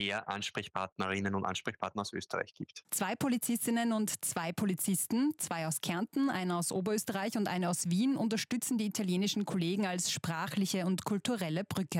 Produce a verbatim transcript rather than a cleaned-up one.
mehr Ansprechpartnerinnen und Ansprechpartner aus Österreich gibt. Zwei Polizistinnen und zwei Polizisten, zwei aus Kärnten, einer aus Oberösterreich und eine aus Wien, unterstützen die italienischen Kollegen als sprachliche und kulturelle Brücke.